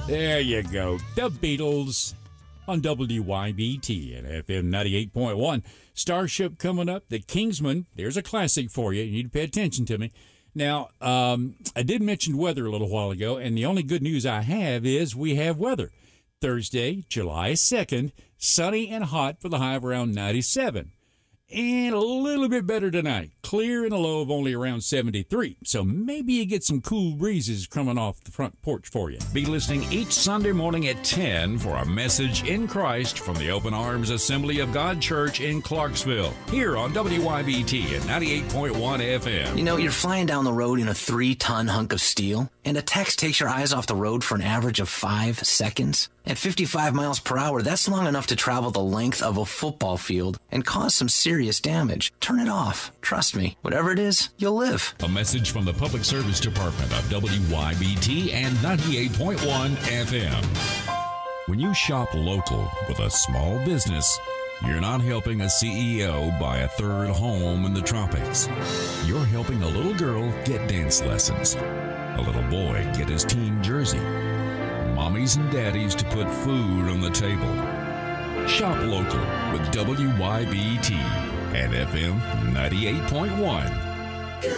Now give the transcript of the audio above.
There you go. The Beatles on WYBT and FM 98.1. Starship coming up. The Kingsmen. There's a classic for you. You need to pay attention to me. Now, I did mention weather a little while ago, and the only good news I have is we have weather. Thursday, July 2nd, sunny and hot for the high of around 97. And a little bit better tonight. Clear and a low of only around 73. So maybe you get some cool breezes coming off the front porch for you. Be listening each Sunday morning at 10 for a message in Christ from the Open Arms Assembly of God Church in Clarksville. Here on WYBT at 98.1 FM. You know, you're flying down the road in a 3-ton hunk of steel, and a text takes your eyes off the road for an average of 5 seconds. At 55 miles per hour, that's long enough to travel the length of a football field and cause some serious damage. Turn it off. Trust me, whatever it is, you'll live. A message from the Public Service Department of WYBT and 98.1 FM. When you shop local with a small business, you're not helping a CEO buy a third home in the tropics. You're helping a little girl get dance lessons, a little boy get his team jersey, mommies and daddies to put food on the table. Shop local with WYBT and FM 98.1.